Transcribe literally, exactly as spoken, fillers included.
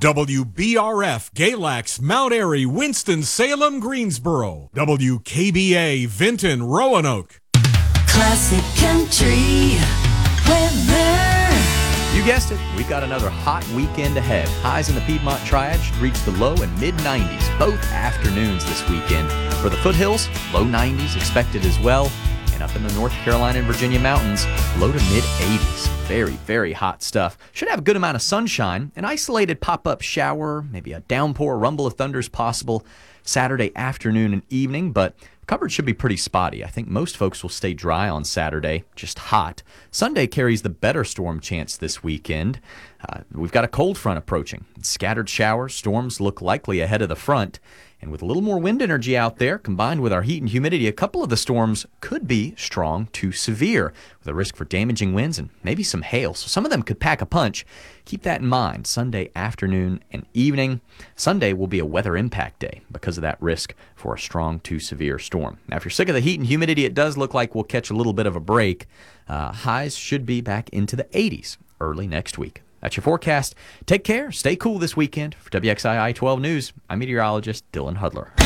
W B R F, Galax, Mount Airy, Winston-Salem, Greensboro. W K B A, Vinton, Roanoke. Classic Country weather. You guessed it, we've got another hot weekend ahead. Highs in the Piedmont Triad should reach the low and mid nineties, both afternoons this weekend. For the foothills, low nineties expected as well. And up in the North Carolina and Virginia mountains, low to mid eighties. Very, very hot stuff. Should have a good amount of sunshine. An isolated pop-up shower, maybe a downpour, rumble of thunders possible Saturday afternoon and evening, but coverage should be pretty spotty. I think most folks will stay dry on Saturday, just hot. Sunday carries the better storm chance this weekend. Uh, we've got a cold front approaching. Scattered showers, storms look likely ahead of the front. And with a little more wind energy out there, combined with our heat and humidity, a couple of the storms could be strong to severe, with a risk for damaging winds and maybe some hail. So some of them could pack a punch. Keep that in mind Sunday afternoon and evening. Sunday will be a weather impact day because of that risk for a strong to severe storm. Now, if you're sick of the heat and humidity, it does look like we'll catch a little bit of a break. Uh, highs should be back into the eighties early next week. That's your forecast. Take care. Stay cool this weekend. For W X I I twelve News, I'm meteorologist Dylan Hudler.